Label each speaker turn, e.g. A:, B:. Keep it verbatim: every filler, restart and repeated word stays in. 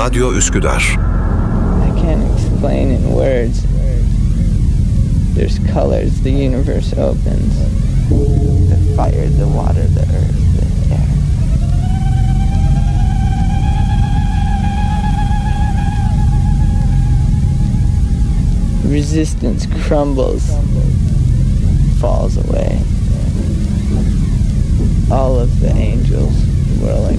A: Radyo Üsküdar.
B: I can't explain in words. There's colors, the universe opens. The fire, the water, the earth, the air. Resistance crumbles, falls away. All of the angels whirling